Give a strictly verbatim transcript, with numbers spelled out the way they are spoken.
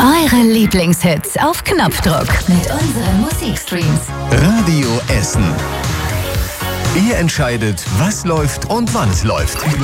Eure Lieblingshits auf Knopfdruck mit unseren Musikstreams. Radio Essen. Ihr entscheidet, was läuft und wann es läuft.